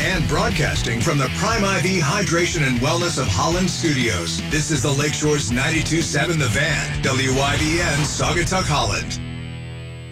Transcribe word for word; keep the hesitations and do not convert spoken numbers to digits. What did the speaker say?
and broadcasting from the Prime I V Hydration and Wellness of Holland Studios. This is the Lakeshore's ninety-two point seven The Van, W I V N, Saugatuck, Holland.